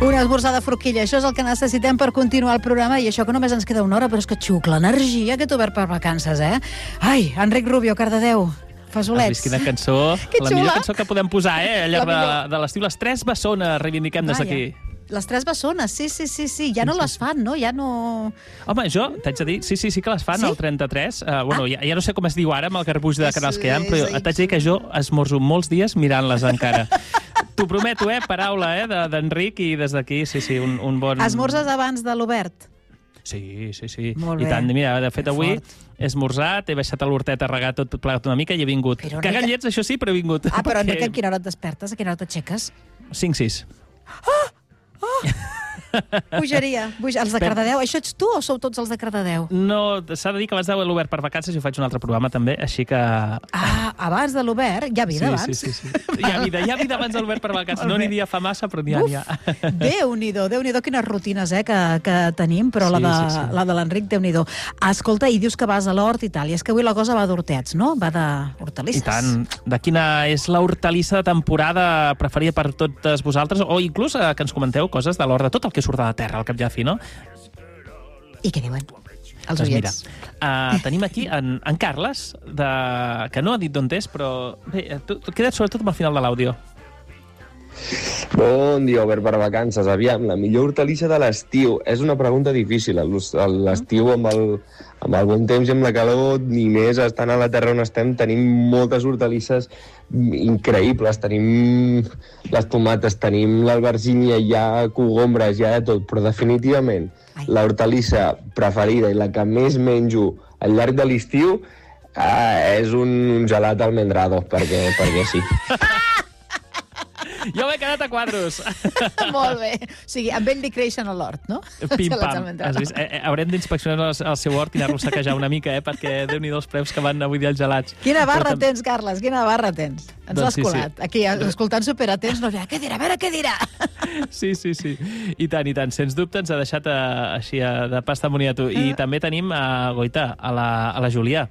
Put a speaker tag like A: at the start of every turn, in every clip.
A: Un esmorzar de forquilla, això és el que necessitem per continuar el programa, i això que només ens queda una hora, però és que xucla energia aquest Obert per Vacances, eh? Ai, Enric Rubio, Cardedeu, fasolets.
B: Has vist quina cançó?
A: Que
B: la
A: xula.
B: millor cançó que podem posar, al llarg de l'estiu. Les 3 bessones reivindiquem des d'aquí.
A: Les 3 bessones, sí. Ja no les fan, no? Ja no...
B: Home, jo t'haig de dir, sí que les fan,
A: Sí?
B: al 33. Bueno, ja no sé com es diu ara amb el garbuix de canals que hi ha, però
A: Sí.
B: t'haig de dir que jo esmorzo molts dies mirant-les encara. T'ho prometo, paraula d'Enric, i des d'aquí, sí, un bon...
A: Esmorzes abans de l'Obert?
B: Sí.
A: Molt
B: I
A: bé.
B: tant, mira, de fet avui he esmorzat, he baixat a l'hortet a regar tot plegat una mica i he vingut.
A: Però,
B: Cagant llets, això sí, però he vingut.
A: Però Enric, a quina hora et despertes? A quina hora t'aixeques?
B: 5-6.
A: Bogeria. Els de Cardedeu. Això ets tu o sou tots els de Cardedeu?
B: No, s'ha de dir que abans de l'Obert per Vacances jo faig un altre programa també, així que...
A: Abans de l'Obert? Hi ha vida abans?
B: Sí. Hi ha vida abans de l'Obert per Vacances. No n'hi dia fa massa, però n'hi ha.
A: Déu-n'hi-do, quines rutines que tenim, però la de l'Enric, Déu-n'hi-do. Escolta, i dius que vas a l'hort i tal, i és que avui la cosa va d'hortets, no? Va d'hortalisses.
B: I tant. De quina és l'hortalissa de temporada preferida per totes vosaltres? O inclús que ens comenteu coses de l'hort, de tot el que surt de la terra, al cap i a la fi, no?
A: I què diuen? Els
B: Doncs mira,
A: oients.
B: tenim aquí en Carles, que no ha dit d'on és, però bé, tu queda't sobretot amb el final de l'àudio.
C: Bon dia, Obert per Vacances. Aviam, la millor hortalissa de l'estiu. És una pregunta difícil. L'estiu, amb el bon temps i amb la calor, ni més estant a la terra on estem, tenim moltes hortalisses increïbles. Tenim les tomates, tenim l'albergínia, hi ha cogombres, hi ha de tot. Però definitivament, la hortalissa preferida i la que més menjo al llarg de l'estiu és un gelat almendrado, perquè sí.
B: Jo m'he quedat a quadros.
A: Molt bé. O sigui, amb ell li creixen a l'hort, no?
B: Pim-pam. Has vist? Haurem d'inspeccionar el seu hort i anar-lo a saquejar una mica, perquè Déu-n'hi-do els preus que van avui dir els gelats.
A: Quina barra tens, Carles, quina barra tens. Ens l'has colat. Aquí, escoltant superatents, no, què dirà, a veure què dirà.
B: Sí. I tant. Sens dubte ens ha deixat així de pasta moniato. I també tenim a Goita, a la Julià.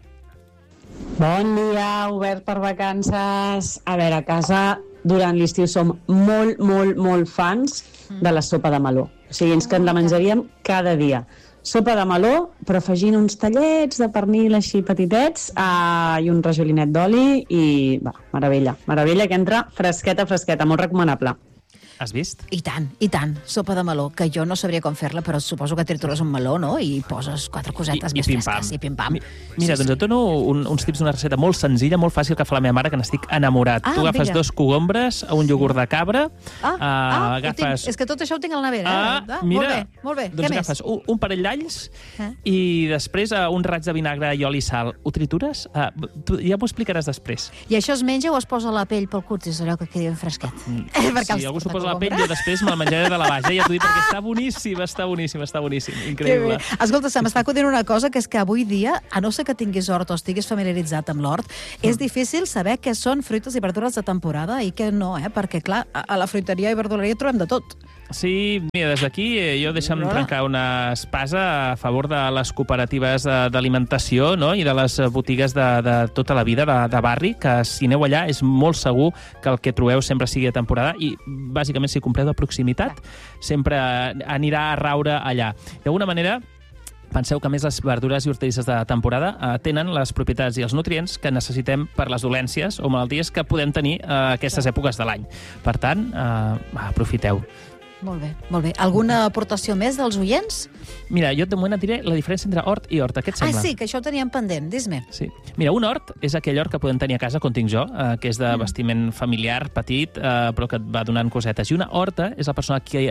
D: Bon dia, Obert per Vacances. A veure, a casa durant l'estiu som molt fans de la sopa de meló. O sigui, ens que la menjaríem cada dia. Sopa de meló, però afegint uns tallets de pernil així petitets i un rajolinet d'oli i, meravella, que entra fresqueta, molt recomanable.
B: Has vist?
A: I tant, sopa de meló, que jo no sabria com fer-la, però suposo que tritures un meló, no? I poses 4 cosetes més fresques i pim-pam.
B: Mira, doncs et dono uns tips d'una recepta molt senzilla, molt fàcil, que fa la meva mare, que n'estic enamorat. Tu agafes 2 cogombres, un iogurt de cabra, agafes...
A: És que tot això ho tinc a la nevera.
B: Mira,
A: molt bé.
B: Doncs
A: Què més?
B: agafes un parell d'alls i després un raig de vinagre i oli i sal. Ho tritures? Ja m'ho explicaràs després.
A: I això es menja o es posa a la pell pel curt? És allò que quedi ben fresquet.
B: Si algú s'ho posa a la pell, jo després me'l menjaré de la base. Ja t'ho dic, perquè està boníssim. Increïble.
A: Escolta, se m'està acudint una cosa, que és que avui dia, a no ser que tinguis hort o estiguis familiaritzat amb l'hort, és difícil saber què són fruites i verdures de temporada i què no, perquè, clar, a la fruiteria i verduleria trobem de tot.
B: Sí, mira, des d'aquí jo deixa'm trencar una espasa a favor de les cooperatives d'alimentació, no? I de les botigues de tota la vida, de barri, que si aneu allà és molt segur que el que trobeu sempre sigui de temporada i, bàsicament, si compreu de proximitat, sempre anirà a raure allà. D'alguna manera, penseu que més les verdures i hortalisses de temporada tenen les propietats i els nutrients que necessitem per les dolències o malalties que podem tenir a aquestes èpoques de l'any. Per tant, aprofiteu.
A: Molt bé. Alguna aportació més dels oients?
B: Mira, jo de moment et diré la diferència entre hort i horta. Què et sembla?
A: Sí, que això ho teníem pendent. Dis-me.
B: Sí. Mira, un hort és aquell hort que podem tenir a casa, com tinc jo, que és de vestiment familiar, petit, però que et va donant cosetes. I una horta és la persona que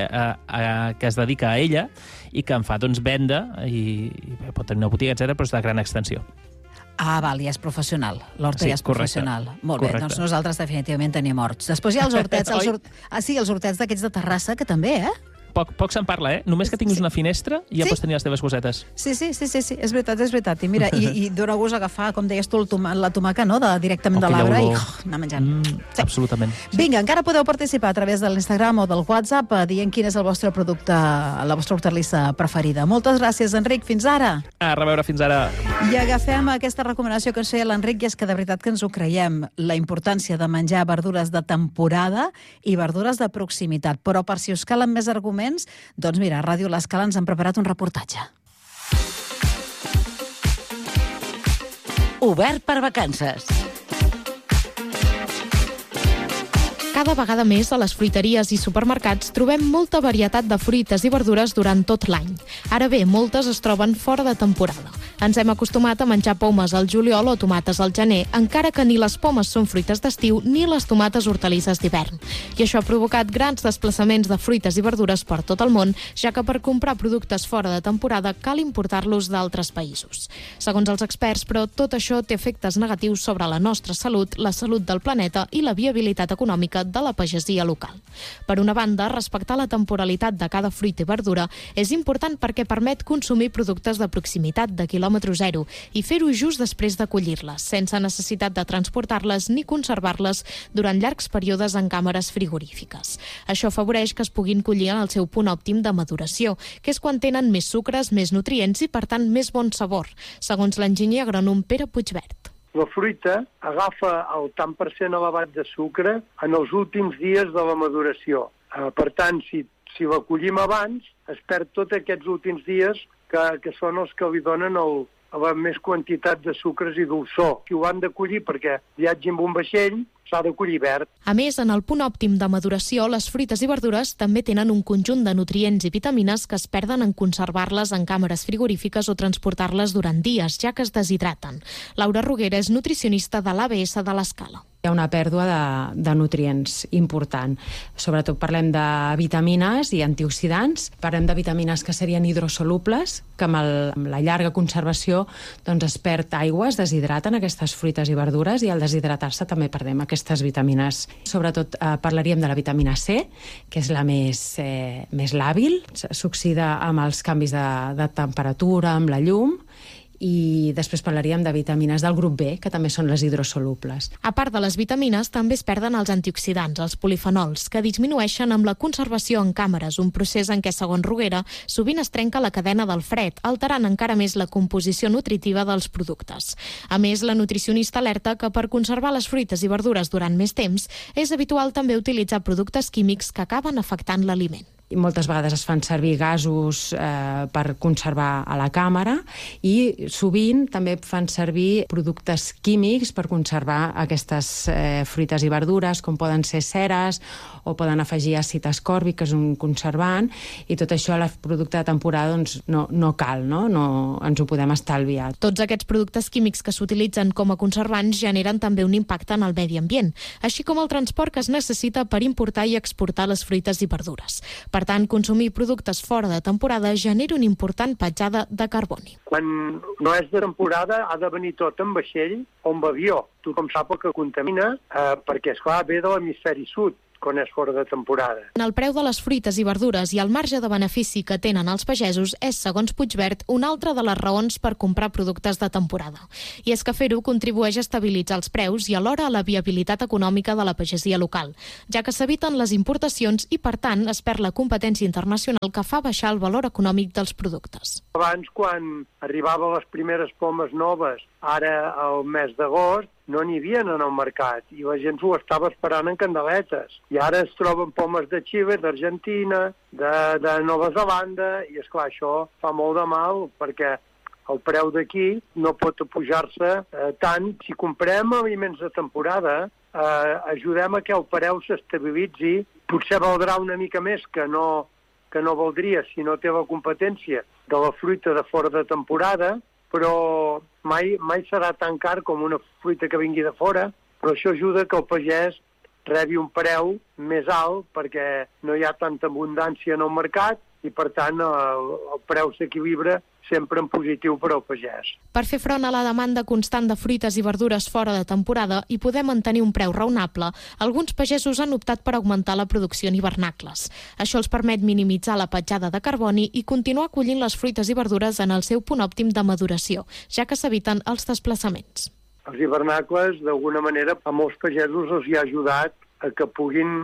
B: es dedica a ella i que en fa venda i pot tenir una botiga, etc., però és de gran extensió.
A: Val, ja és professional. L'horta ja és professional. Molt bé, doncs nosaltres definitivament tenim horts. Després hi ha els hortets. Els hortets d'aquests de Terrassa, que també,
B: Poc se'n parla, Només que tinguis una finestra ja pots tenir les teves cosetes.
A: Sí, és veritat. I mira, i dóna gust agafar, com deies tu, la tomaca, no?, directament de l'arbre i anar menjant.
B: Absolutament.
A: Vinga, encara podeu participar a través de l'Instagram o del WhatsApp dient quin és el vostre producte, la vostra hortalissa preferida. Moltes gràcies, Enric. Fins ara.
B: A reveure, fins ara.
A: I agafem aquesta recomanació que ens feia l'Enric, i és que de veritat que ens ho creiem, la importància de menjar verdures de temporada i verdures de proximitat. Però per si us calen més arguments, doncs mira, a Ràdio L'Escala ens han preparat un reportatge.
E: Obert per vacances.
F: Cada vegada més a les fruiteries i supermercats trobem molta varietat de fruites i verdures durant tot l'any. Ara bé, moltes es troben fora de temporada. Ens hem acostumat a menjar pomes al juliol o tomates al gener, encara que ni les pomes són fruites d'estiu ni les tomates hortalisses d'hivern. I això ha provocat grans desplaçaments de fruites i verdures per tot el món, ja que per comprar productes fora de temporada cal importar-los d'altres països. Segons els experts, però, tot això té efectes negatius sobre la nostra salut, la salut del planeta i la viabilitat econòmica de la pagesia local. Per una banda, respectar la temporalitat de cada fruita i verdura és important perquè permet consumir productes de proximitat de quilòmetre zero i fer-ho just després de collir-les, sense necessitat de transportar-les ni conservar-les durant llargs períodes en càmeres frigorífiques. Això afavoreix que es puguin collir en el seu punt òptim de maduració, que és quan tenen més sucres, més nutrients i, per tant, més bon sabor, segons l'enginyer agrònom Pere Puigvert.
G: La fruita agafa el tant per cent elevat de sucre en els últims dies de la maduració. Per tant, si la collim abans, es perd tots aquests últims dies que són els que li donen la més quantitat de sucres i dolçor. Si ho han de collir perquè viatgi amb un vaixell, s'ha de collir verd.
F: A més, en el punt òptim de maduració, les fruites i verdures també tenen un conjunt de nutrients i vitamines que es perden en conservar-les en càmeres frigorífiques o transportar-les durant dies, ja que es deshidraten. Laura Roguera és nutricionista de l'ABS de l'Escala.
H: Hi ha una pèrdua de nutrients important. Sobretot parlem de vitamines i antioxidants. Parlem de vitamines que serien hidrosolubles, que amb la llarga conservació es perd aigua, es deshidraten aquestes fruites i verdures, i al deshidratar-se també perdem aquestes vitamines. Sobretot parlaríem de la vitamina C, que és la més làbil, s'oxida amb els canvis de temperatura, amb la llum, i després parlaríem de vitamines del grup B, que també són les hidrosolubles.
F: A part de les vitamines, també es perden els antioxidants, els polifenols, que disminueixen amb la conservació en càmeres, un procés en què, segons Roguera, sovint es trenca la cadena del fred, alterant encara més la composició nutritiva dels productes. A més, la nutricionista alerta que per conservar les fruites i verdures durant més temps és habitual també utilitzar productes químics que acaben afectant l'aliment.
H: I moltes vegades es fan servir gasos per conservar a la càmera, i sovint també fan servir productes químics per conservar aquestes fruites i verdures, com poden ser ceres, o poden afegir àcid ascòrbic, que és un conservant, i tot això a la producte de temporada no cal, no ens ho podem estalviar.
F: Tots aquests productes químics que s'utilitzen com a conservants generen també un impacte en el medi ambient, així com el transport que es necessita per importar i exportar les fruites i verdures. Per tant, consumir productes fora de temporada genera una important petjada de carboni.
G: Quan no és de temporada ha de venir tot en vaixell o amb avió. Tothom sap el que contamina perquè, esclar, ve de l'hemisferi sud, quan és fora de temporada.
F: El preu de les fruites i verdures i el marge de benefici que tenen els pagesos és, segons Puigvert, una altra de les raons per comprar productes de temporada. I és que fer-ho contribueix a estabilitzar els preus i alhora a la viabilitat econòmica de la pagesia local, ja que s'eviten les importacions i, per tant, es perd la competència internacional que fa baixar el valor econòmic dels productes.
G: Abans, quan arribaven les primeres pomes noves, ara al mes d'agost, no n'hi havia en el mercat i la gent s'ho estava esperant en candeletes. I ara es troben pomes de Xile, d'Argentina, de Nova Zelanda, i esclar, això fa molt de mal perquè el preu d'aquí no pot pujar-se tant. Si comprem aliments de temporada, ajudem a que el preu s'estabilitzi. Potser valdrà una mica més que no valdria si no té la competència de la fruita de fora de temporada, però mai serà tan car com una fruita que vingui de fora, però això ajuda que el pagès rebi un preu més alt perquè no hi ha tanta abundància en el mercat i per tant el preu s'equilibra sempre en positiu per al pagès.
F: Per fer front a la demanda constant de fruites i verdures fora de temporada i poder mantenir un preu raonable, alguns pagesos han optat per augmentar la producció en hivernacles. Això els permet minimitzar la petjada de carboni i continuar collint les fruites i verdures en el seu punt òptim de maduració, ja que s'eviten els desplaçaments.
G: Els hivernacles, d'alguna manera, a molts pagesos els hi ha ajudat a que puguin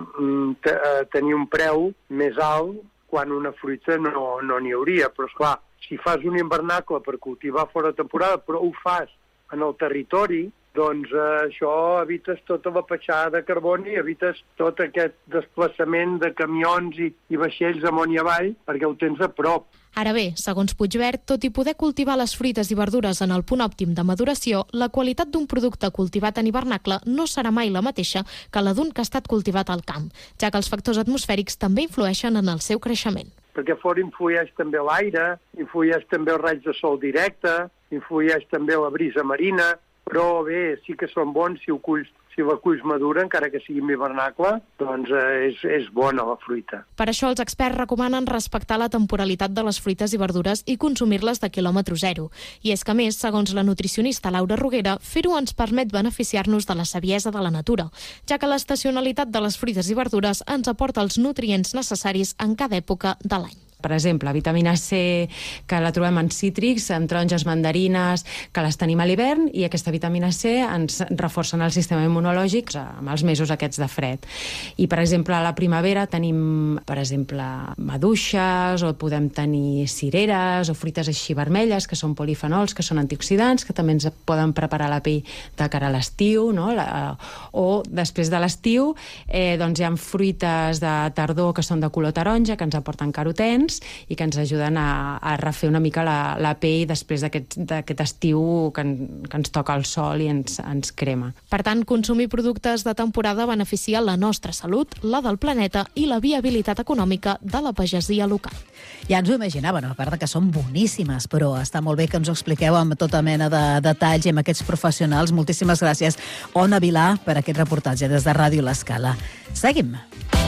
G: tenir un preu més alt quan una fruita no n'hi hauria. Però, esclar, si fas un hivernacle per cultivar fora de temporada, però ho fas en el territori, doncs això evites tota la petjada de carboni, evites tot aquest desplaçament de camions i vaixells amunt i avall, perquè ho tens a prop.
F: Ara bé, segons Puigverd, tot i poder cultivar les fruites i verdures en el punt òptim de maduració, la qualitat d'un producte cultivat en hivernacle no serà mai la mateixa que la d'un que ha estat cultivat al camp, ja que els factors atmosfèrics també influeixen en el seu creixement.
G: Perquè fora influeix també l'aire, influeix també el raig de sol directe, influeix també la brisa marina, però bé, sí que són bons si la culls madura, encara que sigui en hivernacle, doncs és bona la fruita.
F: Per això els experts recomanen respectar la temporalitat de les fruites i verdures i consumir-les de quilòmetre zero. I és que, a més, segons la nutricionista Laura Roguera, fer-ho ens permet beneficiar-nos de la saviesa de la natura, ja que l'estacionalitat de les fruites i verdures ens aporta els nutrients necessaris en cada època de l'any.
H: Per exemple, vitamina C, que la trobem en cítrics, en taronges, mandarines, que les tenim a l'hivern, i aquesta vitamina C ens reforcen el sistema immunològic amb els mesos aquests de fred. I, per exemple, a la primavera tenim, per exemple, maduixes, o podem tenir cireres, o fruites així vermelles, que són polifenols, que són antioxidants, que també ens poden preparar la pell de cara a l'estiu, no? O després de l'estiu, doncs hi ha fruites de tardor que són de color taronja, que ens aporten carotens, i que ens ajuden a refer una mica la pell després d'aquest estiu que ens toca el sol i ens crema.
F: Per tant, consumir productes de temporada beneficia la nostra salut, la del planeta i la viabilitat econòmica de la pagesia local.
A: Ja ens ho imaginàvem, a part que són boníssimes, però està molt bé que ens ho expliqueu amb tota mena de detalls i amb aquests professionals. Moltíssimes gràcies, Ona Vilà, per aquest reportatge des de Ràdio L'Escala. Seguim.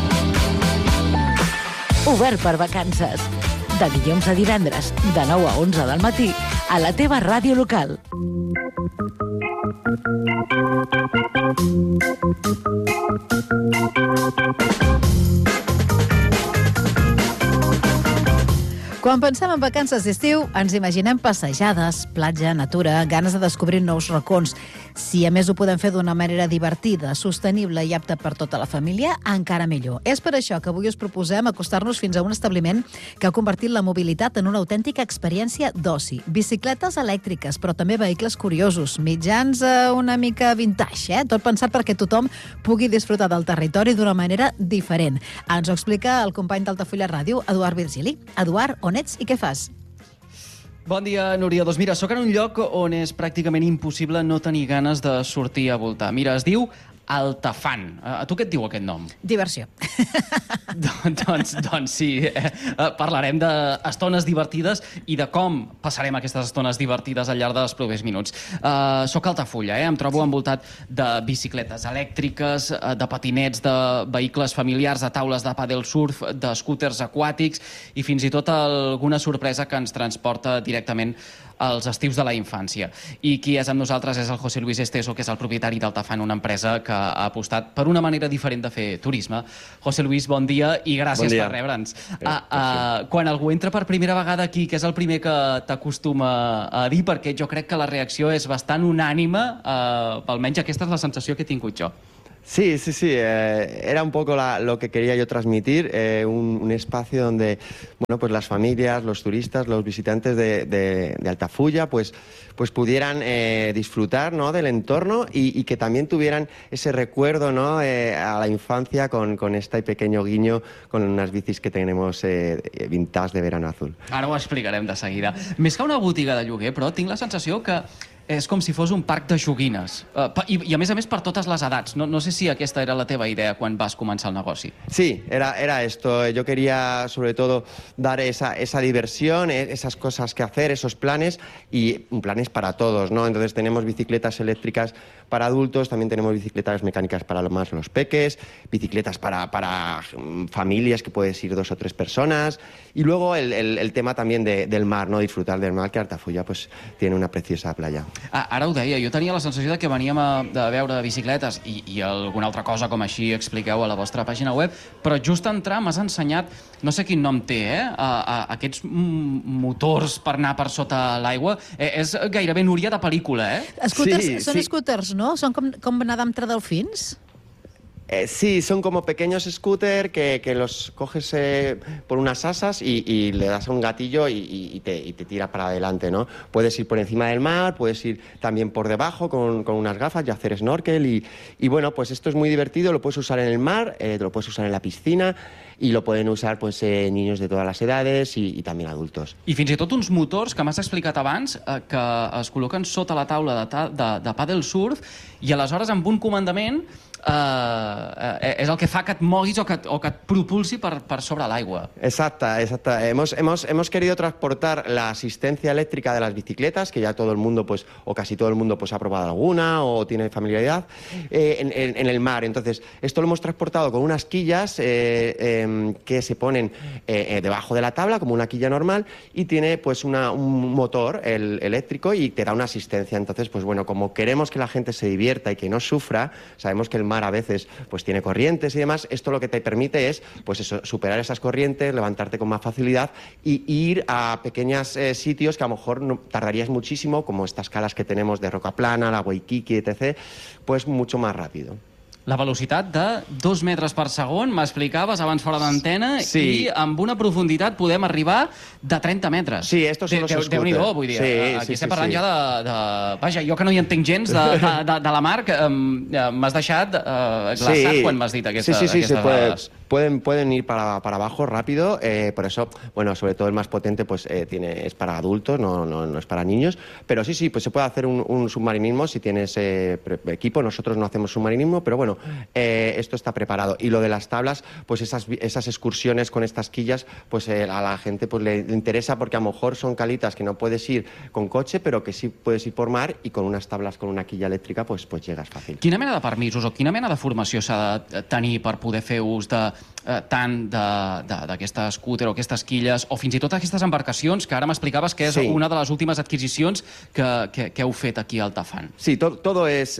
A: Obert per vacances. De dilluns a divendres, de 9 a 11 del matí, a la teva ràdio local. Quan pensem en vacances d'estiu, ens imaginem passejades, platja, natura, ganes de descobrir nous racons. Si a més ho podem fer d'una manera divertida, sostenible i apta per tota la família, encara millor. És per això que avui us proposem acostar-nos fins a un establiment que ha convertit la mobilitat en una autèntica experiència d'oci. Bicicletes elèctriques, però també vehicles curiosos, mitjans una mica vintage, tot pensat perquè tothom pugui disfrutar del territori d'una manera diferent. Ens ho explica el company d'Altafulla Ràdio, Eduard Virgili. Eduard, on ets i què fas?
E: Bon dia, Núria. Doncs mira, sóc en un lloc on és pràcticament impossible no tenir ganes de sortir a voltar. Mira, es diu Altafan. A tu què et diu aquest nom?
A: Diversió.
E: Doncs sí, parlarem d'estones divertides i de com passarem aquestes estones divertides al llarg dels propers minuts. Soc a Altafulla, em trobo envoltat de bicicletes elèctriques, de patinets, de vehicles familiars, de taules de pàdel surf, de scooters aquàtics i fins i tot alguna sorpresa que ens transporta directament als estius de la infància. I qui és amb nosaltres és el José Luis Esteso, que és el propietari d'Altafan, una empresa que ha apostat per una manera diferent de fer turisme. José Luis, bon dia i gràcies per rebre'ns. Quan algú entra per primera vegada aquí, què és el primer que t'acostuma a dir? Perquè jo crec que la reacció és bastant unànime, almenys aquesta és la sensació que he tingut jo.
C: Sí. Era un poco lo que quería yo transmitir, un espacio donde pues las familias, los turistas, los visitantes de Altafulla pues pudieran disfrutar, ¿no?, del entorno y que también tuvieran ese recuerdo, ¿no?, a la infancia con este pequeño guiño con unas bicis que tenemos vintage de verano azul.
E: Ara ho explicarem de seguida. Més que una botiga de lloguer, però tinc la sensació que és com si fos un parc de joguines. I a més per totes les edats. No sé si aquesta era la teva idea quan vas començar el negoci.
I: Sí, era esto. Yo quería, sobre todo, dar esa diversión, esas cosas que hacer, esos planes, y planes para todos, ¿no? Entonces tenemos bicicletas eléctricas para adultos, también tenemos bicicletas mecánicas para los peques, bicicletas para familias que puedes ir 2 o 3 personas, y luego el tema también del mar, ¿no? Disfrutar del mar, que Altafulla pues tiene una preciosa playa.
E: Ara ho deia, jo tenia la sensació de que veníem de veure bicicletes i alguna altra cosa com així expliqueu a la vostra pàgina web, però just a entrar m'has ensenyat, no sé quin nom té, aquests motors per anar per sota l'aigua. És gairebé Núria de pel·lícula,
A: Són scooters, no? Són com anar d'entre delfins?
I: Sí, son como pequeños scooters que los coges por unas asas y le das a un gatillo y te tira para adelante, ¿no? Puedes ir por encima del mar, puedes ir también por debajo con unas gafas y hacer snorkel y bueno, pues esto es muy divertido, lo puedes usar en el mar, lo puedes usar en la piscina i lo poden usar pues, niños de todas las edades i també adultos.
E: I fins i tot uns motors que m'has explicat abans que es col·loquen sota la taula de paddle surf i aleshores amb un comandament és el que fa que et moguis o que et propulsi per sobre l'aigua.
I: Exacta. Hemos querido transportar la asistencia eléctrica de las bicicletas, que ya todo el mundo, pues, o casi todo el mundo pues, ha probado alguna o tiene familiaridad, en el mar. Entonces, esto lo hemos transportado con unas quillas que se ponen debajo de la tabla, como una quilla normal, y tiene pues un motor eléctrico y te da una asistencia. Entonces, pues bueno, como queremos que la gente se divierta y que no sufra, sabemos que el mar a veces pues tiene corrientes y demás, esto lo que te permite es pues eso, superar esas corrientes, levantarte con más facilidad y ir a pequeños sitios que a lo mejor no, tardarías muchísimo, como estas calas que tenemos de Roca Plana, la Waikiki, etc., pues mucho más rápido.
E: La velocitat de 2 metres per segon, m'explicaves abans fora d'antena,
I: sí.
E: I amb una profunditat podem arribar de 30 metres.
I: Sí, estos son los scooters.
E: Déu-n'hi-do, vull dir. Aquí estem parlant ja de... Vaja, jo que no hi entenc gens de la mar, m'has deixat glaçat quan m'has dit aquestes dades.
I: Pueden ir para abajo rápido, por eso, bueno, sobre todo el más potente pues es para adultos, no es para niños, pero sí, pues se puede hacer un submarinismo si tienes equipo. Nosotros no hacemos submarinismo, pero bueno, esto está preparado. Y lo de las tablas, pues esas excursiones con estas quillas, pues a la gente pues le interesa porque a lo mejor son calitas que no puedes ir con coche, pero que sí puedes ir por mar y con unas tablas con una quilla elèctrica pues llegas fàcil.
E: Quina mena de permisos o quina mena de formació s'ha de tenir per poder fer ús tant d'aquesta scooter o aquestes quilles o fins i tot aquestes embarcacions que ara m'explicaves que és una de les últimes adquisicions que heu fet aquí al Altafan?
I: Sí, todo es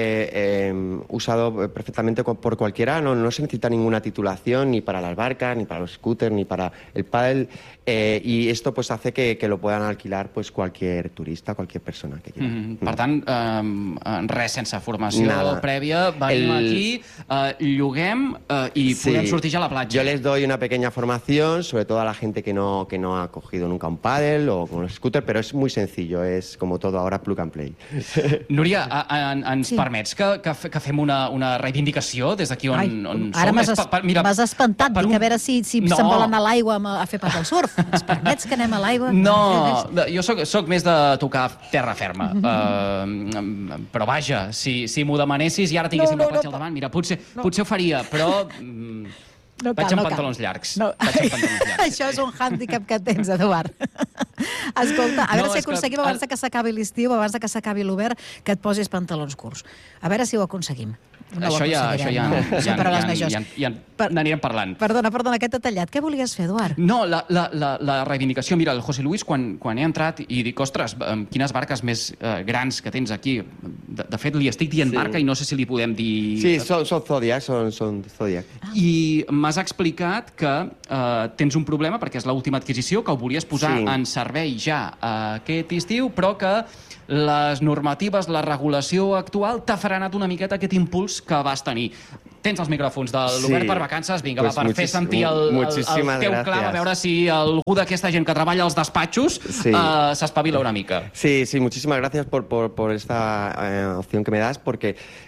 I: usado perfectamente por cualquiera, no se necesita ninguna titulación ni para las barcas, ni para los scooters, ni para el paddle, y esto pues hace que lo puedan alquilar pues cualquier turista, cualquier persona que quiera.
E: Per tant, res sense formació prèvia, venim aquí, lloguem i podem sortir ja a la platja.
I: Yo les doy una pequeña formación, sobre todo a la gente que no ha cogido nunca un paddle o con los scooters, pero es muy sencillo, es como todo ahora plug and play.
E: Núria, ens permets que fem una reivindicació des d'aquí on som?
A: Ara m'has espantat, dic a veure si se'n vol anar a l'aigua a fer paddle surf. Ens permets que anem a l'aigua?
E: No, jo soc més de tocar terra ferma. Però vaja, si m'ho demanessis i ara tinguéssim la platja al davant, mira, potser ho faria, però... Vaig amb pantalons llargs.
A: Això és un hàndicap que tens, Eduard. Escolta, a veure si aconseguim abans que s'acabi l'estiu, abans que s'acabi l'hivern, que et posis pantalons curts. A veure si ho aconseguim.
E: Això ja n'anirem parlant.
A: Perdona, aquest detallat. Què volies fer, Eduard?
E: No, la reivindicació. Mira, el José Luis, quan he entrat i dic, ostres, quines barques més grans que tens aquí. De fet, li estic dient barca i no sé si li podem dir...
I: Sí, són Zodiac, són Zodiac.
E: I m'has explicat que tens un problema, perquè és l'última adquisició, que ho volies posar en servei ja aquest estiu, però que les normatives, la regulació actual t'ha frenat una miqueta aquest impuls que vas tenir. Tens els micròfons de l'Obert per Vacances, vinga, per fer sentir el teu clam, a veure si algú d'aquesta gent que treballa als despatxos s'espavila una mica.
I: Sí, muchísimas gracias por esta opción que me das, porque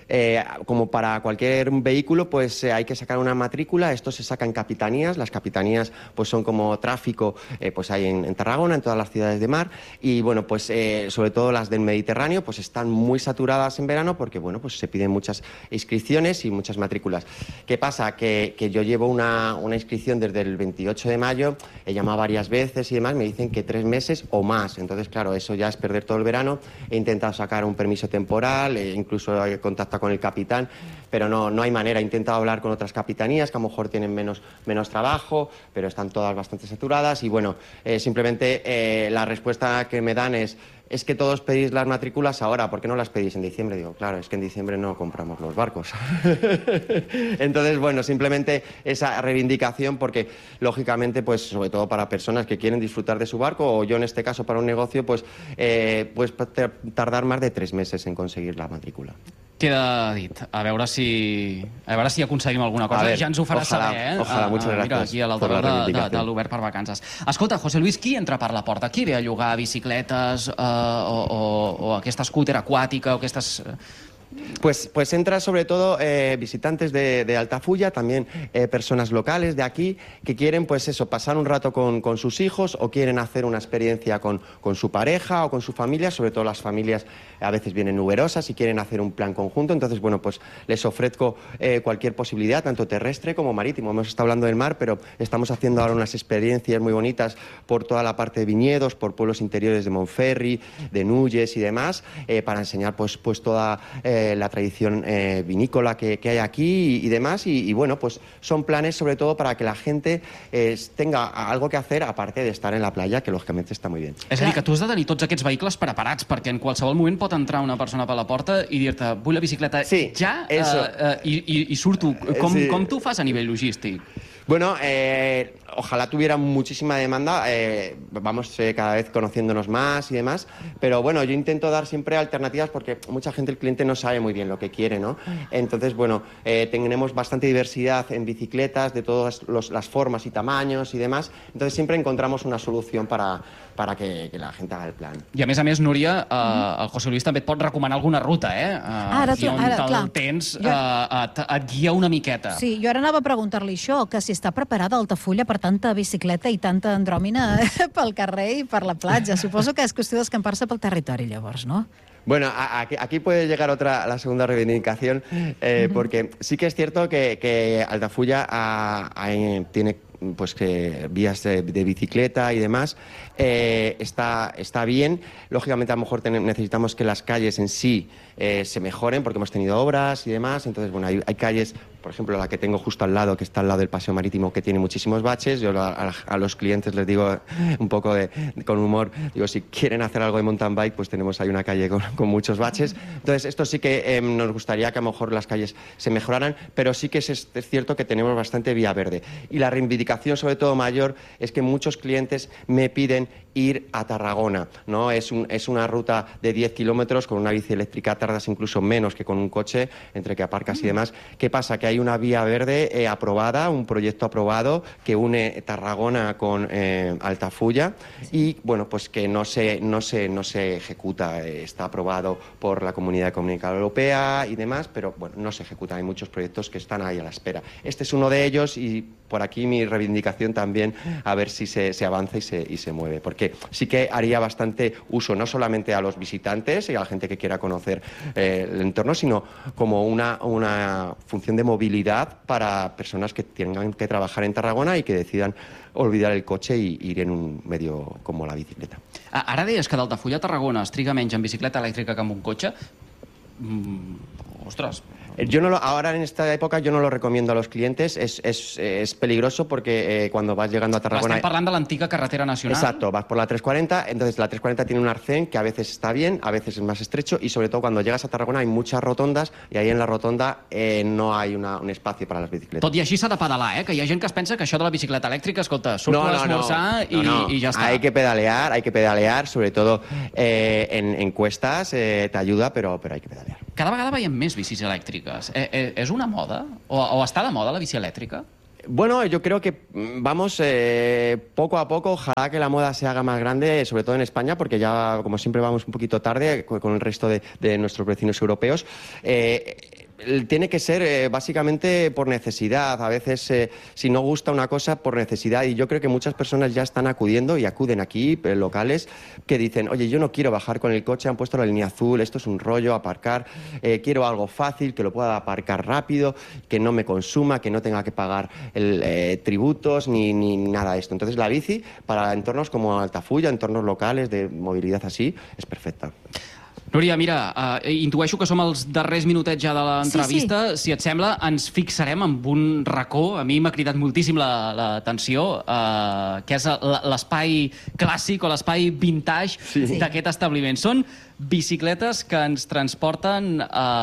I: como para cualquier vehículo, pues hay que sacar una matrícula. Esto se saca en capitanías. Las capitanías pues son como tráfico, pues hay en Tarragona, en todas las ciudades de mar. Y bueno, pues sobre todo las del Mediterráneo, pues están muy saturadas en verano porque bueno, pues se piden muchas inscripciones y muchas matrículas. ¿Qué pasa? Que yo llevo una inscripción desde el 28 de mayo, he llamado varias veces y demás, me dicen que 3 meses o más. Entonces, claro, eso ya es perder todo el verano. He intentado sacar un permiso temporal, incluso he contactado con el capitán, pero no hay manera. He intentado hablar con otras capitanías que a lo mejor tienen menos trabajo, pero están todas bastante saturadas y bueno, simplemente la respuesta que me dan es que todos pedís las matrículas ahora, ¿por qué no las pedís en diciembre? Digo, claro, es que en diciembre no compramos los barcos. Entonces, bueno, simplemente esa reivindicación porque, lógicamente, pues sobre todo para personas que quieren disfrutar de su barco, o yo en este caso para un negocio, pues tardar más de 3 meses en conseguir la matrícula.
E: Queda dit. A veure si aconseguim alguna cosa. Ja ens ho farà saber, eh?
I: Ojalà, muchas gracias.
E: Mira, aquí a l'altaveu de l'Obert per Vacances. Escolta, José Luis, qui entra per la porta? Qui ve a llogar bicicletes o aquesta scooter aquàtica o aquestes...
I: Pues entra sobre todo visitantes de Altafulla, también personas locales de aquí que quieren pues eso, pasar un rato con sus hijos o quieren hacer una experiencia con su pareja o con su familia, sobre todo las familias a veces vienen numerosas y quieren hacer un plan conjunto, entonces bueno, pues les ofrezco cualquier posibilidad, tanto terrestre como marítimo. Hemos estado hablando del mar, pero estamos haciendo ahora unas experiencias muy bonitas por toda la parte de viñedos, por pueblos interiores de Montferri, de Nulles y demás, para enseñar pues toda la tradición vinícola que hay aquí y demás, y bueno, pues son planes sobre todo para que la gente tenga algo que hacer aparte de estar en la playa, que lògicament està muy bien.
E: És a dir, que tu has de tenir tots aquests vehicles preparats, perquè en qualsevol moment pot entrar una persona per la porta i dir-te, vull la bicicleta ja, i surto. Com tu fas a nivell logístic?
I: Bueno, ojalá tuviera muchísima demanda, vamos cada vez conociéndonos más y demás, pero bueno, yo intento dar siempre alternativas porque mucha gente, el cliente no sabe muy bien lo que quiere, ¿no? Entonces, bueno, tenemos bastante diversidad en bicicletas de todas las formas y tamaños y demás, entonces siempre encontramos una solución para que la gente haga el plan.
E: I a més, Núria, el José Luis també et pot recomanar alguna ruta, eh? Si on te'l tens, et guia una miqueta.
A: Sí, jo ara anava a preguntar-li això, que si està preparada Altafulla per tanta bicicleta i tanta andròmina pel carrer i per la platja. Suposo que és qüestió d'escampar-se pel territori, llavors, no?
I: Bueno, aquí puede llegar la segunda reivindicación, porque sí que es cierto que Altafulla tiene pues que vías de bicicleta y demás, está bien. Lógicamente a lo mejor necesitamos que las calles en sí se mejoren porque hemos tenido obras y demás, entonces bueno, hay calles, por ejemplo la que tengo justo al lado, que está al lado del paseo marítimo, que tiene muchísimos baches. Yo a los clientes les digo un poco con humor, digo, si quieren hacer algo de mountain bike, pues tenemos ahí una calle con muchos baches. Entonces esto sí que nos gustaría que a lo mejor las calles se mejoraran, pero sí que es cierto que tenemos bastante vía verde. Y la reivindicación sobre todo mayor es que muchos clientes me piden ir a Tarragona, ¿no? Es una ruta de 10 kilómetros, con una bici eléctrica tardas incluso menos que con un coche, entre que aparcas y demás. ¿Qué pasa? Que hay una vía verde aprobada, un proyecto aprobado que une Tarragona con Altafulla y, bueno, pues que no se ejecuta. Está aprobado por la Comunidad Económica Europea y demás, pero, bueno, no se ejecuta. Hay muchos proyectos que están ahí a la espera. Este es uno de ellos y por aquí mi reivindicación también, a ver si se avanza y se mueve, porque sí que haría bastante uso, no solamente a los visitantes y a la gente que quiera conocer el entorno, sino como una función de movilidad para personas que tengan que trabajar en Tarragona y que decidan olvidar el coche i ir en un medio como la bicicleta.
E: Ara deies que d'Altafulla a Tarragona es triga menys en bicicleta elèctrica que en un cotxe. Ostres...
I: Ahora en esta época yo no lo recomiendo a los clientes, es peligroso porque cuando vas llegando a Tarragona...
E: Estem parlant de l'antiga carretera nacional.
I: Exacto, vas por la 340, entonces la 340 tiene un arcén que a veces está bien, a veces es más estrecho y sobre todo cuando llegas a Tarragona hay muchas rotondas y ahí en la rotonda no hay un espacio para las bicicletas.
E: Tot i així s'ha de pedalar, que hi ha gent que es pensa que això de la bicicleta elèctrica, escolta, surto a esmorzar i ja està.
I: Hay que pedalear, sobre todo en cuestas te ayuda, pero hay que pedalear.
E: Cada vegada veiem més bicis elèctriques. És una moda? O està de moda la bici elèctrica?
I: Bueno, yo creo que vamos poco a poco, ojalá que la moda se haga más grande, sobre todo en España, porque ya, como siempre, vamos un poquito tarde con el resto de nuestros vecinos europeos. Tiene que ser básicamente por necesidad. A veces, si no gusta una cosa, por necesidad. Y yo creo que muchas personas ya están acudiendo y acuden aquí, locales, que dicen, oye, yo no quiero bajar con el coche, han puesto la línea azul, esto es un rollo, aparcar, quiero algo fácil, que lo pueda aparcar rápido, que no me consuma, que no tenga que pagar tributos ni nada de esto. Entonces la bici, para entornos como Altafulla, entornos locales de movilidad así, es perfecta.
E: Núria, mira, intueixo que som els darrers minutets ja de l'entrevista. Sí. Si et sembla, ens fixarem en un racó. A mi m'ha cridat moltíssim l'atenció, que és l'espai clàssic o l'espai vintage d'aquest establiment. Són bicicletes que ens transporten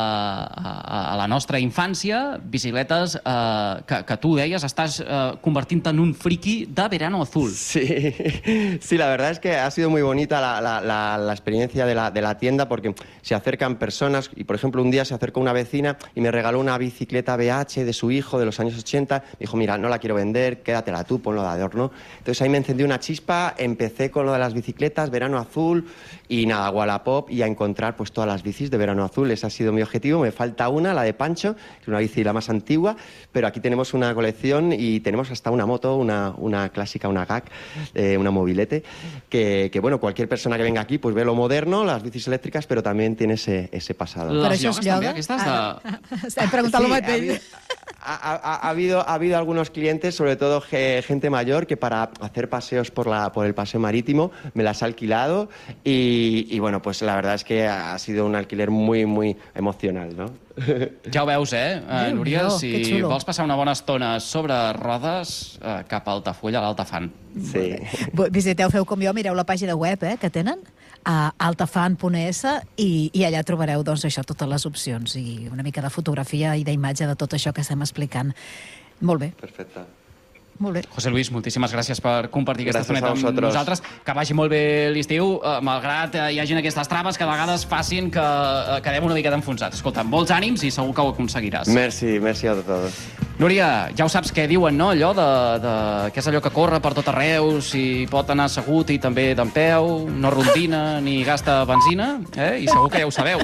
E: a la nostra infància, bicicletes que tu deies, estàs convertint en un friki de Verano Azul.
I: Sí, la verdad es que ha sido muy bonita la experiencia de la tienda, porque se acercan personas y, por ejemplo, un día se acercó una vecina y me regaló una bicicleta BH de su hijo de los años 80. Me dijo, mira, no la quiero vender, quédatela tú, ponlo de adorno. Entonces ahí me encendió una chispa, empecé con lo de las bicicletas, Verano Azul y nada, Wallapop, y a encontrar pues todas las bicis de Verano Azul. Ese ha sido mi objetivo. Me falta una, la de Pancho, que es una bici la más antigua, pero aquí tenemos una colección y tenemos hasta una moto, una clásica, una GAC, una mobilete, que bueno, cualquier persona que venga aquí pues ve lo moderno, las bicis eléctricas, pero también tiene ese pasado.
E: Les llogues també, aquestes de...
A: Hem preguntat el mateix.
I: Ha habido algunos clientes, sobre todo gente mayor, que para hacer paseos por el paseo marítimo me las ha alquilado y bueno, pues la verdad es que ha sido un alquiler muy, muy emocional, ¿no?
E: Ja ho veus, Núria? Si vols passar una bona estona sobre rodes, cap a Altafulla, a l'Altafan.
I: Sí.
A: Visiteu, feu com jo, mireu la pàgina web que tenen, a altafan.es, i allà trobareu doncs, això, totes les opcions i una mica de fotografia i d'imatge de tot això que estem explicant. Molt bé.
I: Perfecte.
A: Molt bé.
E: José Luis, moltíssimes gràcies per compartir aquesta estoneta amb nosaltres. Que vagi molt bé l'estiu, malgrat hi hagin aquestes traves que a vegades facin que quedem una miqueta enfonsats. Escolta, molts ànims i segur que ho aconseguiràs.
I: Merci a todos.
E: Núria, ja ho saps què diuen, no? Allò que és allò que corre per tot arreu, si pot anar assegut i també d'empeu, no rondina ni gasta benzina, i segur que ja ho sabeu.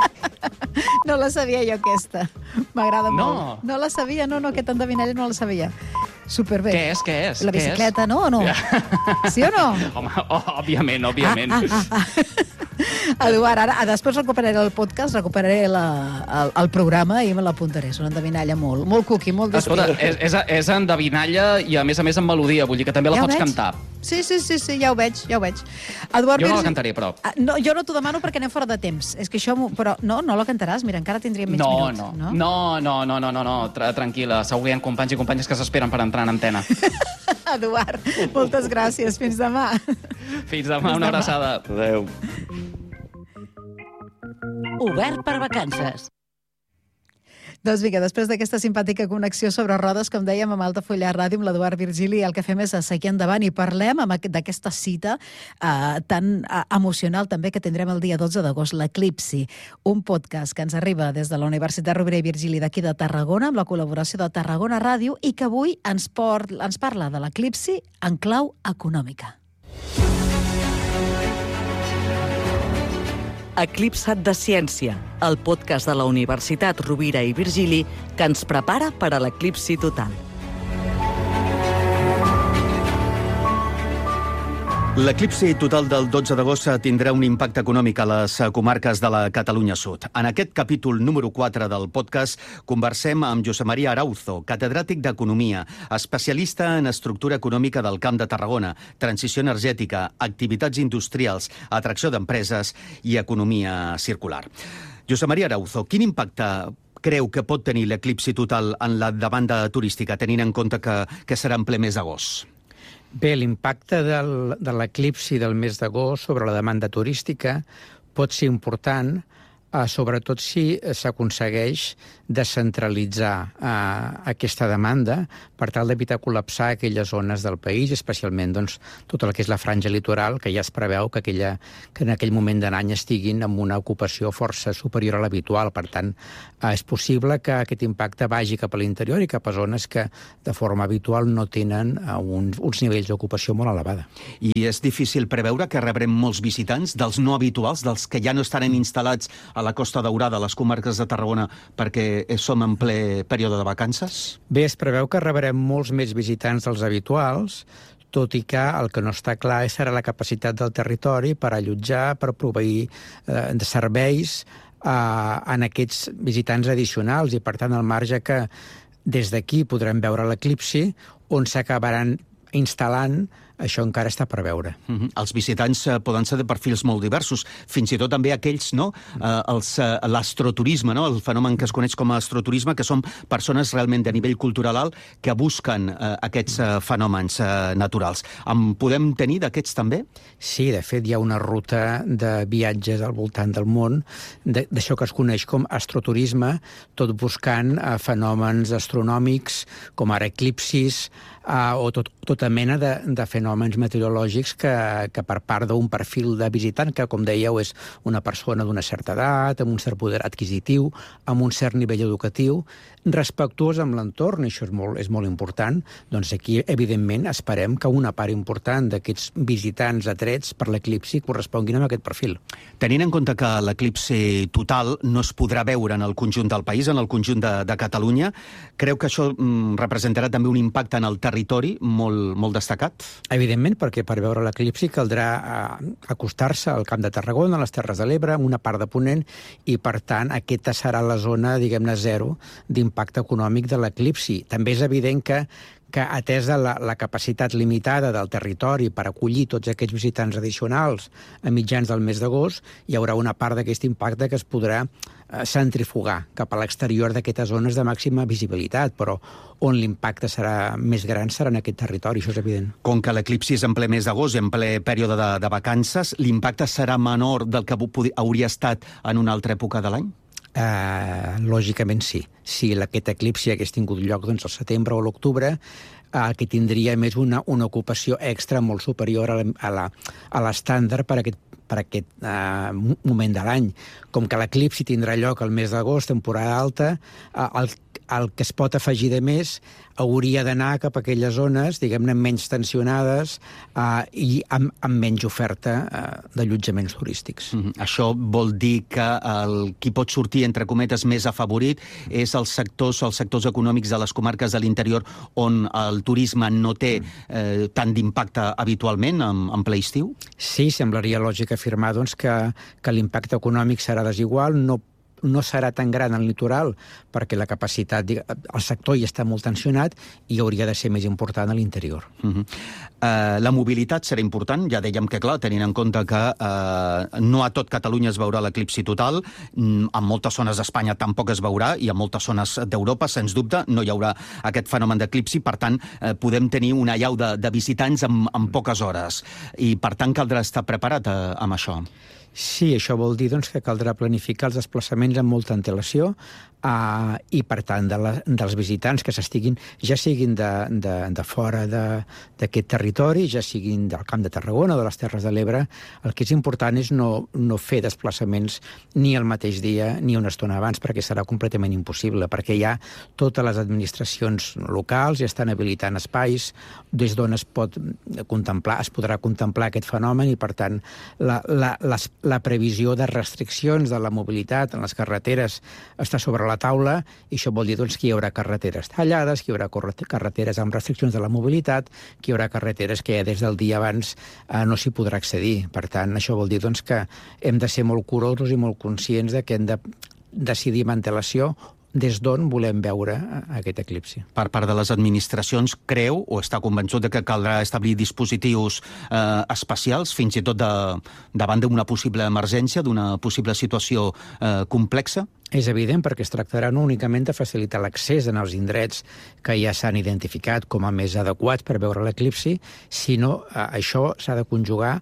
A: No la sabia jo, aquesta. M'agrada molt. No la sabia, no, aquest endevinall no la sabia. Superbé.
E: Què és?
A: La bicicleta, no o no? Sí o no?
E: Home, òbviament.
A: Eduard, ara després recuperaré el podcast, recuperaré el programa i me l'apuntaré. És una endevinalla molt cookie, molt d'estil.
E: Escolta, és endevinalla i a més amb melodia, vull dir que també la pots cantar.
A: Sí, ja ho veig. Eduard,
E: jo no la cantaré, però.
A: No, jo no t'ho demano perquè anem fora de temps. És que això... Però no la cantaràs? Mira, encara tindríem mig minut.
E: No, tranquil·la. Segur que hi ha companys i companyes que s'esperen per entrar en antena.
A: Eduard, moltes gràcies. Fins demà.
E: Fins demà, una abraçada.
I: Adéu.
J: Obert per vacances.
A: Doncs vinga, després d'aquesta simpàtica connexió sobre rodes, com dèiem, amb Altafulla Ràdio, amb l'Eduard Virgili, el que fem és seguir endavant i parlem d'aquesta cita tan emocional també que tindrem el dia 12 d'agost, l'Eclipsi, un podcast que ens arriba des de la Universitat Rovira i Virgili d'aquí de Tarragona, amb la col·laboració de Tarragona Ràdio, i que avui ens parla de l'Eclipsi en clau econòmica.
J: Eclipsat de Ciència, el podcast de la Universitat Rovira i Virgili que ens prepara per a l'eclipsi total.
K: L'eclipsi total del 12 d'agost tindrà un impacte econòmic a les comarques de la Catalunya Sud. En aquest capítol número 4 del podcast conversem amb Josep Maria Arauzo, catedràtic d'Economia, especialista en estructura econòmica del Camp de Tarragona, transició energètica, activitats industrials, atracció d'empreses i economia circular. Josep Maria Arauzo, quin impacte creu que pot tenir l'eclipsi total en la demanda turística, tenint en compte que serà en ple mes d'agost?
L: Bé, l'impacte de l'eclipsi del mes d'agost sobre la demanda turística pot ser important sobretot si s'aconsegueix descentralitzar aquesta demanda per tal d'evitar col·lapsar aquelles zones del país, especialment tot el que és la franja litoral, que ja es preveu que en aquell moment de l'any estiguin amb una ocupació força superior a l'habitual. Per tant, és possible que aquest impacte vagi cap a l'interior i cap a zones que de forma habitual no tenen uns nivells d'ocupació molt elevada.
K: I és difícil preveure que rebrem molts visitants, dels no habituals, dels que ja no estaran instal·lats a la Costa Daurada, a les comarques de Tarragona, perquè som en ple període de vacances?
L: Bé, es preveu que rebrem molts més visitants dels habituals, tot i que el que no està clar serà la capacitat del territori per allotjar, per proveir de serveis en aquests visitants addicionals, i per tant el marge que des d'aquí podrem veure l'eclipsi, on s'acabaran instal·lant, això encara està per veure.
K: Els visitants poden ser de perfils molt diversos, fins i tot també aquells, l'astroturisme, el fenomen que es coneix com a astroturisme, que són persones realment de nivell cultural alt que busquen aquests fenòmens naturals. En podem tenir d'aquests també?
L: Sí, de fet hi ha una ruta de viatges al voltant del món, d'això que es coneix com astroturisme, tot buscant fenòmens astronòmics, com ara eclipsis, o tota mena de fenòmens meteorològics que per part d'un perfil de visitant, que com dèieu és una persona d'una certa edat, amb un cert poder adquisitiu, amb un cert nivell educatiu, respectuós amb l'entorn, i això és molt important, doncs aquí, evidentment, esperem que una part important d'aquests visitants atrets per l'eclipsi corresponguin amb aquest perfil.
K: Tenint en compte que l'eclipsi total no es podrà veure en el conjunt del país, en el conjunt de Catalunya, creu que això representarà també un impacte en el territori molt destacat?
L: Evidentment, perquè per veure l'eclipsi caldrà acostar-se al Camp de Tarragona, a les Terres de l'Ebre, amb una part de Ponent, i per tant aquesta serà la zona, diguem-ne, zero d'impacte econòmic de l'eclipsi. També és evident que atesa la capacitat limitada del territori per acollir tots aquests visitants addicionals a mitjans del mes d'agost, hi haurà una part d'aquest impacte que es podrà centrifugar cap a l'exterior d'aquestes zones de màxima visibilitat, però on l'impacte serà més gran serà en aquest territori, això és evident.
K: Com que l'eclipsi és en ple mes d'agost i en ple període de vacances, l'impacte serà menor del que hauria estat en una altra època de l'any?
L: Lògicament sí. Si aquest eclipsi hagués tingut lloc al setembre o l'octubre, el que tindria més una ocupació extra molt superior a l'estàndard per aquest moment de l'any. Com que l'eclipsi tindrà lloc al mes d'agost, temporada alta, el que es pot afegir de més hauria d'anar cap a aquelles zones, diguem-ne, menys tensionades i amb menys oferta d'allotjaments turístics.
K: Això vol dir que qui pot sortir, entre cometes, més afavorit és els sectors econòmics de les comarques de l'interior on el turisme no té tant d'impacte habitualment en ple estiu?
L: Sí, semblaria lògic afirmar que l'impacte econòmic serà desigual, no serà tan gran al litoral perquè la capacitat, el sector ja està molt tensionat i hauria de ser més important a l'interior.
K: La mobilitat serà important, ja dèiem que clar, tenint en compte que no a tot Catalunya es veurà l'eclipsi total, en moltes zones d'Espanya tampoc es veurà i en moltes zones d'Europa, sens dubte, no hi haurà aquest fenomen d'eclipsi, per tant, podem tenir una allau de visitants en poques hores i per tant caldrà estar preparat amb això.
L: Sí, això vol dir que caldrà planificar els desplaçaments amb molta antelació i, per tant, dels visitants que ja siguin de fora d'aquest territori, ja siguin del Camp de Tarragona o de les Terres de l'Ebre, el que és important és no fer desplaçaments ni el mateix dia ni una estona abans, perquè serà completament impossible, perquè ja totes les administracions locals ja estan habilitant espais des d'on es podrà contemplar aquest fenomen i, per tant, la previsió de restriccions de la mobilitat en les carreteres està sobre la taula i això vol dir que hi haurà carreteres tallades, que hi haurà carreteres amb restriccions de la mobilitat, que hi haurà carreteres que des del dia abans no s'hi podrà accedir. Per tant, això vol dir que hem de ser molt curosos i molt conscients que hem de decidir amb antelació des d'on volem veure aquest eclipsi.
K: Per part de les administracions, creu o està convençut que caldrà establir dispositius especials, fins i tot davant d'una possible emergència, d'una possible situació complexa?
L: És evident perquè es tractarà no únicament de facilitar l'accés en els indrets que ja s'han identificat com a més adequats per veure l'eclipsi, sinó això s'ha de conjugar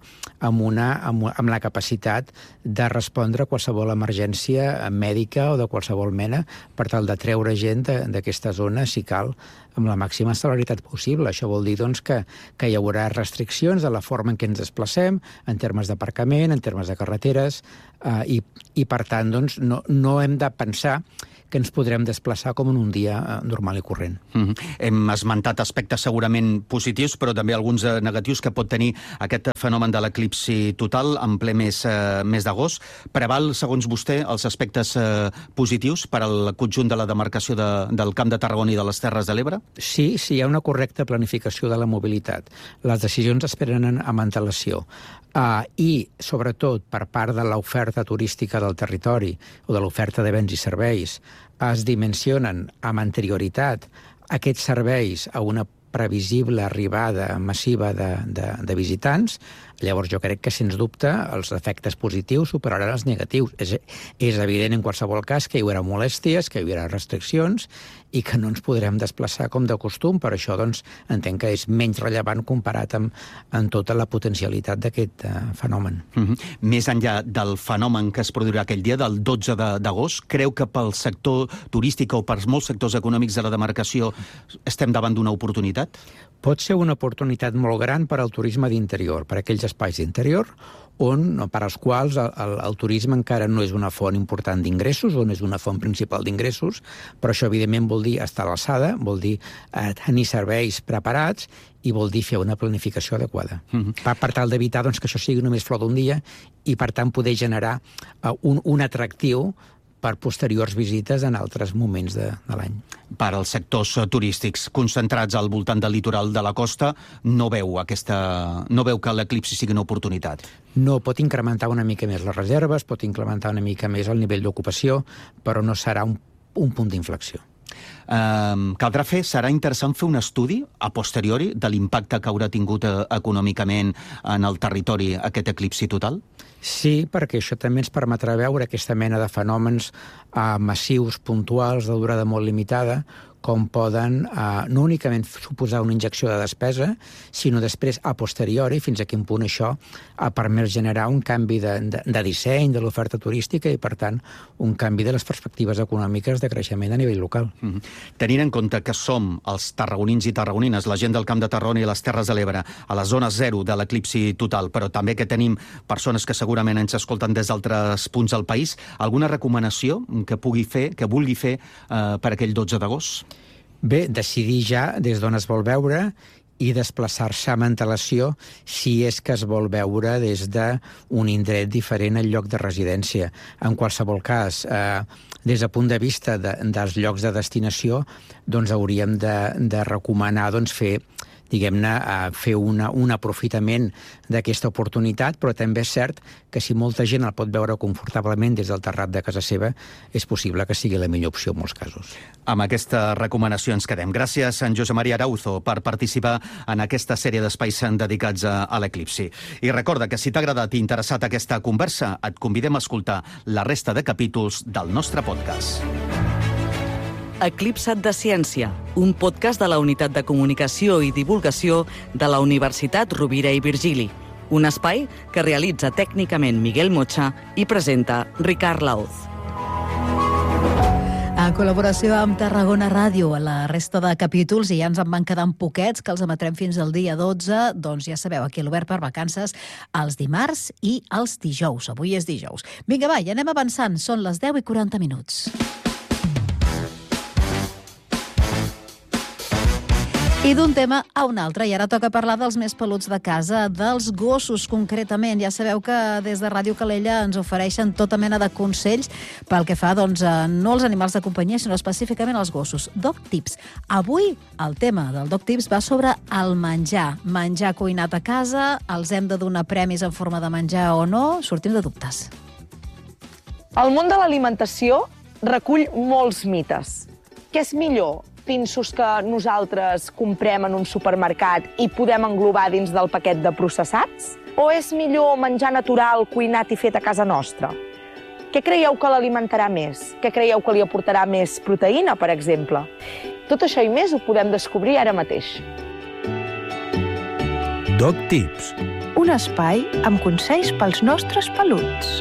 L: amb la capacitat de respondre a qualsevol emergència mèdica o de qualsevol mena per tal de treure gent d'aquesta zona, si cal, amb la màxima celeritat possible. Això vol dir doncs, que hi haurà restriccions de la forma en què ens desplacem, en termes d'aparcament, en termes de carreteres, i per tant doncs, no hem de pensar que ens podrem desplaçar com en un dia normal i corrent.
K: Hem esmentat aspectes segurament positius, però també alguns negatius que pot tenir aquest fenomen de l'eclipsi total en ple mes d'agost. Preval, segons vostè, els aspectes positius per al conjunt de la demarcació del Camp de Tarragona i de les Terres de l'Ebre?
L: Sí, hi ha una correcta planificació de la mobilitat. Les decisions es prenen amb antelació. I, sobretot, per part de l'oferta turística del territori o de l'oferta de béns i serveis, es dimensionen amb anterioritat aquests serveis a una previsible arribada massiva de visitants. Llavors jo crec que, sens dubte, els efectes positius superaran els negatius. És evident en qualsevol cas que hi haurà molèsties, que hi haurà restriccions i que no ens podrem desplaçar com de costum. Per això doncs, entenc que és menys rellevant comparat amb tota la potencialitat d'aquest fenomen.
K: Més enllà del fenomen que es produirà aquell dia, del 12 d'agost, creu que pel sector turístic o per molts sectors econòmics de la demarcació estem davant d'una oportunitat?
L: Pot ser una oportunitat molt gran per al turisme d'interior, per aquells espais d'interior per als quals el turisme encara no és una font important d'ingressos o no és una font principal d'ingressos, però això evidentment vol dir estar a l'alçada, vol dir tenir serveis preparats i vol dir fer una planificació adequada. Per tal d'evitar que això sigui només flor d'un dia i, per tant, poder generar un atractiu per posteriors visites en altres moments de l'any.
K: Per als sectors turístics concentrats al voltant del litoral de la costa, no veu que l'eclipsi sigui una oportunitat?
L: No, pot incrementar una mica més les reserves, pot incrementar una mica més el nivell d'ocupació, però no serà un punt d'inflexió.
K: Serà interessant fer un estudi a posteriori de l'impacte que haurà tingut econòmicament en el territori aquest eclipsi total?
L: Sí, perquè això també ens permetrà veure aquesta mena de fenòmens massius, puntuals, de durada molt limitada, com poden no únicament suposar una injecció de despesa, sinó després, a posteriori, fins a quin punt això ha permès generar un canvi de disseny de l'oferta turística i, per tant, un canvi de les perspectives econòmiques de creixement a nivell local.
K: Tenint en compte que som els tarragonins i tarragonines, la gent del Camp de Tarragona i les Terres de l'Ebre, a la zona zero de l'eclipsi total, però també que tenim persones que segurament ens escolten des d'altres punts del país, alguna recomanació que vulgui fer per aquell 12 d'agost?
L: Bé, decidir ja des d'on es vol veure i desplaçar-se amb antelació si és que es vol veure des d'un indret diferent al lloc de residència. En qualsevol cas, des del punt de vista dels llocs de destinació, doncs hauríem de recomanar fer un aprofitament d'aquesta oportunitat, però també és cert que si molta gent el pot veure confortablement des del terrat de casa seva, és possible que sigui la millor opció en molts casos.
K: Amb aquesta recomanació ens quedem. Gràcies, en Josep Maria Arauzo, per participar en aquesta sèrie d'espais dedicats a l'eclipsi. I recorda que si t'ha agradat i interessat aquesta conversa, et convidem a escoltar la resta de capítols del nostre podcast.
J: Eclipsa't de Ciència, un podcast de la Unitat de Comunicació i Divulgació de la Universitat Rovira i Virgili. Un espai que realitza tècnicament Miguel Mocha i presenta Ricard Laoz.
A: En col·laboració amb Tarragona Ràdio, a la resta de capítols, i ja ens en van quedar poquets, que els emetrem fins al dia 12, doncs ja sabeu, aquí a l'Obert per Vacances, els dimarts i els dijous. Avui és dijous. Vinga, va, ja anem avançant. Són les 10:40. I d'un tema a un altre, i ara toca parlar dels més peluts de casa, dels gossos concretament. Ja sabeu que des de Ràdio Calella ens ofereixen tota mena de consells pel que fa, doncs, no als animals de companyia, sinó específicament als gossos. Dog Tips. Avui el tema del Dog Tips va sobre el menjar. Menjar cuinat a casa, els hem de donar premis en forma de menjar o no? Sortim de dubtes.
M: El món de l'alimentació recull molts mites. Què és millor? Pinsos que nosaltres comprem en un supermercat i podem englobar dins del paquet de processats? O és millor menjar natural, cuinat i fet a casa nostra? Què creieu que l'alimentarà més? Què creieu que li aportarà més proteïna, per exemple? Tot això i més ho podem descobrir ara mateix.
N: Doc Tips.
O: Un espai amb consells pels nostres peluts.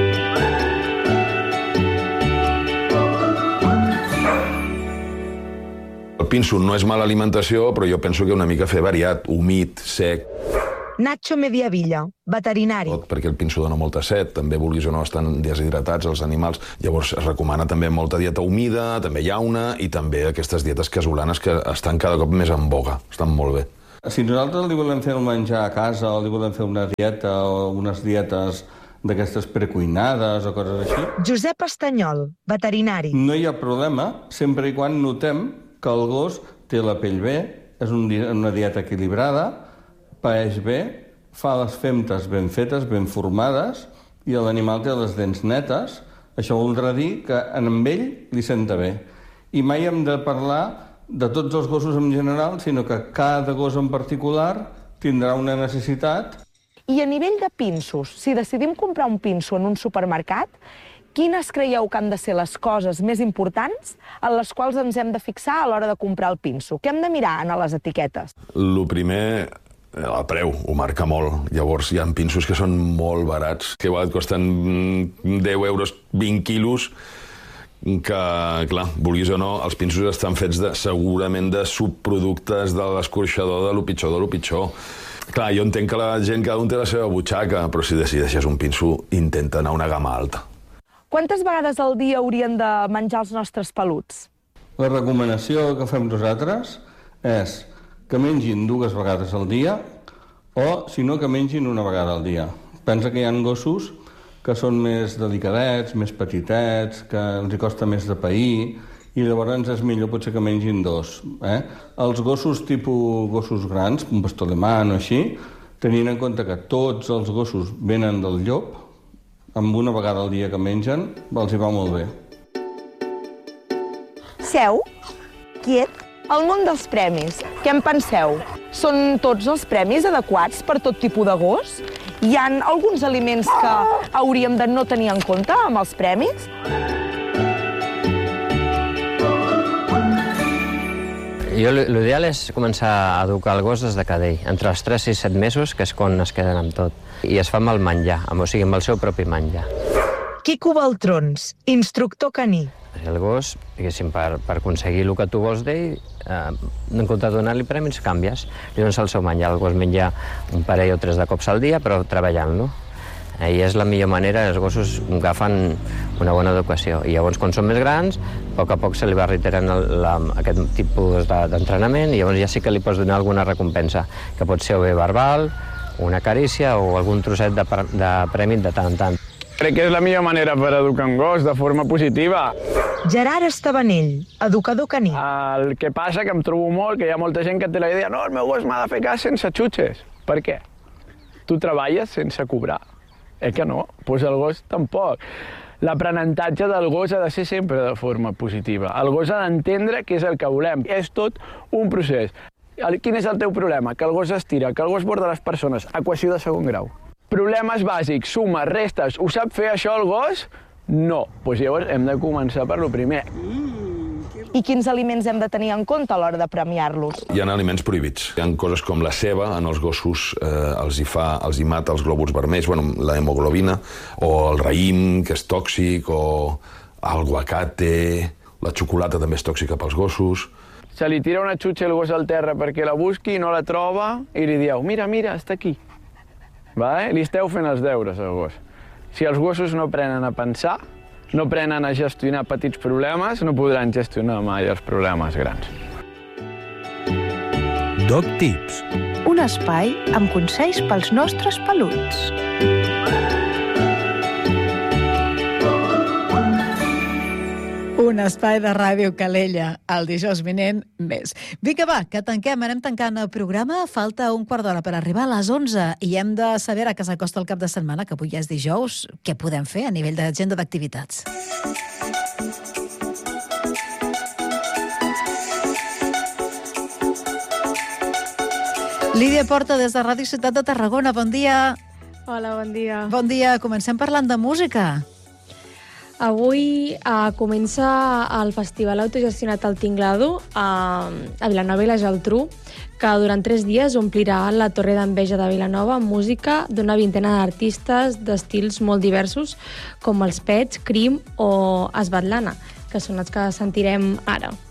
P: El pinso no és mala alimentació, però jo penso que una mica fer variat, humit, sec.
M: Nacho Mediavilla, veterinari.
P: Perquè el pinso dona molta set, també vulguis o no estan deshidratats els animals. Llavors es recomana també molta dieta humida, també llauna i també aquestes dietes casolanes que estan cada cop més en boga. Estan molt bé.
Q: Si nosaltres li volem fer el menjar a casa o li volem fer una dieta o unes dietes d'aquestes precuinades o coses així...
M: Josep Estanyol, veterinari.
Q: No hi ha problema, sempre i quan notem que el gos té la pell bé, és una dieta equilibrada, paeix bé, fa les femtes ben fetes, ben formades, i l'animal té les dents netes. Això voldrà dir que amb ell li senta bé. I mai hem de parlar de tots els gossos en general, sinó que cada gos en particular tindrà una necessitat.
M: I a nivell de pinsos, si decidim comprar un pinso en un supermercat, quines creieu que han de ser les coses més importants en les quals ens hem de fixar a l'hora de comprar el pinso? Què hem de mirar a les etiquetes?
P: El primer, el preu, ho marca molt. Llavors hi ha pinsos que són molt barats, que igual costen 10 euros, 20 quilos, que, clar, vulguis o no, els pinsos estan fets segurament de subproductes de l'escorxador de lo pitjor. Clar, jo entenc que la gent, cada un té la seva butxaca, però si decideixes un pinso, intenta anar a una gamma alta.
M: Quantes vegades al dia haurien de menjar els nostres peluts?
Q: La recomanació que fem nosaltres és que mengin 2 vegades al dia o, si no, que mengin 1 vegada al dia. Pensa que hi ha gossos que són més delicadets, més petitets, que els hi costa més de pair, i llavors és millor potser que mengin 2. Els gossos tipus gossos grans, un pastor alemany o així, tenint en compte que tots els gossos venen del llop, amb 1 vegada al dia que mengen, els hi va molt bé.
M: Seu, quiet, el món dels premis. Què en penseu? Són tots els premis adequats per tot tipus de gos? Hi ha alguns aliments que hauríem de no tenir en compte amb els premis?
R: L'ideal és començar a educar el gos des de cadell, entre els 3 i 7 mesos, que és quan es queden amb tot. I es fa amb el menjar, o sigui, amb el seu propi menjar.
M: Quico Baltrons, instructor caní.
R: El gos, diguéssim, per aconseguir el que tu vols d'ell, en compte de donar-li premis, canvies. Li dones el seu menjar. El gos menja un parell o 3 de cops al dia, però treballant-lo. I és la millor manera, els gossos agafen una bona educació. I llavors, quan són més grans, a poc se li va reiterant aquest tipus d'entrenament i llavors ja sí que li pots donar alguna recompensa, que pot ser o bé verbal, una carícia o algun trosset de premi de tant en tant.
S: Crec que és la millor manera per educar un gos, de forma positiva.
M: Gerard Estabanell, educador caní.
S: El que passa que em trobo molt que hi ha molta gent que té la idea no, el meu gos m'ha de fer cas sense xutxes. Per què? Tu treballes sense cobrar. Que no? Doncs el gos tampoc. L'aprenentatge del gos ha de ser sempre de forma positiva. El gos ha d'entendre què és el que volem. És tot un procés. Quin és el teu problema? Que el gos estira, que el gos borda les persones. Equació de segon grau. Problemes bàsics, sumes, restes, ho sap fer això el gos? No. Doncs llavors hem de començar per lo primer.
M: I quins aliments hem de tenir en compte a l'hora de premiar-los?
P: Hi ha aliments prohibits. Hi ha coses com la ceba, en els gossos els hi mata els glòbuls vermells, la hemoglobina, o el raïm, que és tòxic, o el aguacate, la xocolata també és tòxica pels gossos.
S: Se li tira una xutxa al gos al terra perquè la busqui i no la troba i li dieu, mira, està aquí. Li esteu fent els deures al gos. Si els gossos no aprenen a pensar, no aprenen a gestionar petits problemes, no podran gestionar mai els problemes grans.
N: Doc Tips.
O: Un espai amb consells pels nostres peluts.
A: Un espai de Ràdio Calella, el dijous vinent més. Vinga, va, que tanquem, anem tancant el programa. Falta un quart d'hora per arribar a les 11 i hem de saber, que s'acosta el cap de setmana, que avui ja és dijous, què podem fer a nivell d'agenda d'activitats. Lídia Porta, des de Ràdio Ciutat de Tarragona, bon dia.
T: Hola, bon dia.
A: Bon dia, comencem parlant de música.
T: Avui comença el festival autogestionat al Tinglado a Vilanova i la Geltrú, que durant 3 dies omplirà la Torre d'Enveja de Vilanova amb música d'una vintena d'artistes d'estils molt diversos, com els Pets, Crim o Svetlana, que són els que sentirem ara.